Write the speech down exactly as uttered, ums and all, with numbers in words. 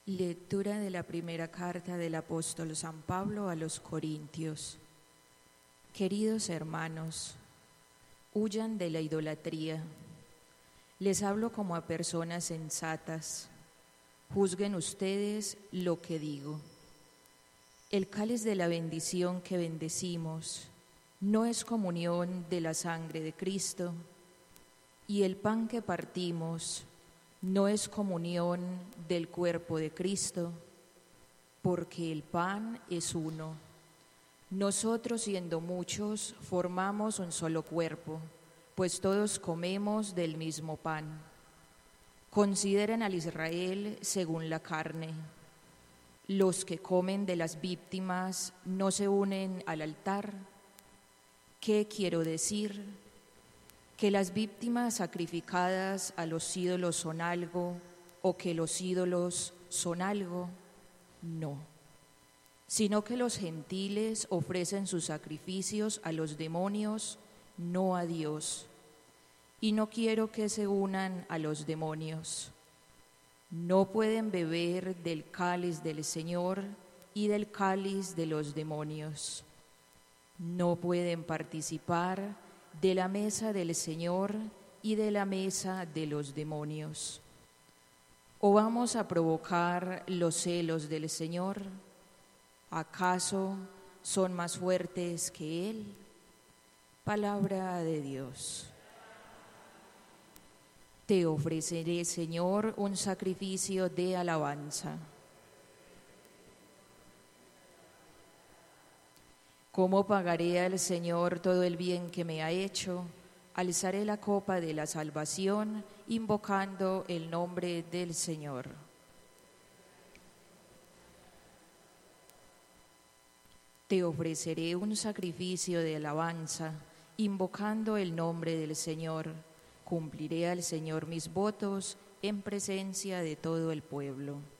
Lectura de la primera carta del apóstol San Pablo a los Corintios. Queridos hermanos, huyan de la idolatría. Les hablo como a personas sensatas. Juzguen ustedes lo que digo. El cáliz de la bendición que bendecimos no es comunión de la sangre de Cristo, y el pan que partimos no es comunión del cuerpo de Cristo, porque el pan es uno. Nosotros, siendo muchos, formamos un solo cuerpo, pues todos comemos del mismo pan. Consideren al Israel según la carne. Los que comen de las víctimas no se unen al altar. ¿Qué quiero decir? ¿Que las víctimas sacrificadas a los ídolos son algo o que los ídolos son algo? No, sino que los gentiles ofrecen sus sacrificios a los demonios, no a Dios. Y no quiero que se unan a los demonios. No pueden beber del cáliz del Señor y del cáliz de los demonios. No pueden participar de la mesa del Señor y de la mesa de los demonios. ¿O vamos a provocar los celos del Señor? ¿Acaso son más fuertes que Él? Palabra de Dios. Te ofreceré, Señor, un sacrificio de alabanza. ¿Cómo pagaré al Señor todo el bien que me ha hecho? Alzaré la copa de la salvación, invocando el nombre del Señor. Te ofreceré un sacrificio de alabanza, invocando el nombre del Señor. Cumpliré al Señor mis votos en presencia de todo el pueblo.